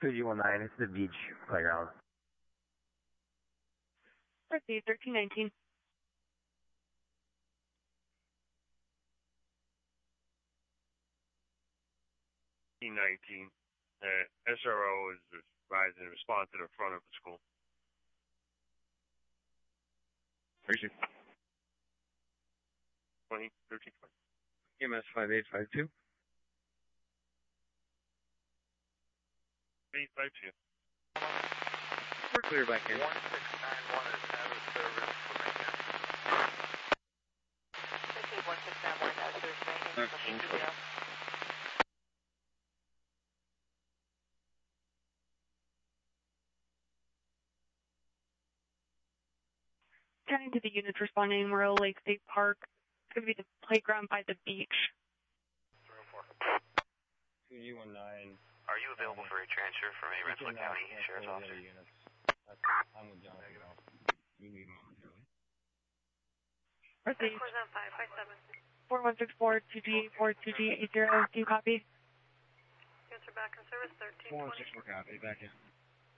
2G19, it's the beach playground. Proceed, 1319. T19. SRO is rising in response to the front of the school. Appreciate 20, 13, 20. EMS 5852. 852. We're clear back here. 1691 is out of service for maintenance. 1691 out of service maintenance. 13. Turning to the units responding, Morel Lake State Park. It's going to be the playground by the beach. 2G19. Are you available for a transfer from a Rensselaer County Sheriff's Officer? I'm with John. Proceed. 47557. 4164 2G84 2G80. Do you copy? Answer back in service 1320. 4164 copy, back in.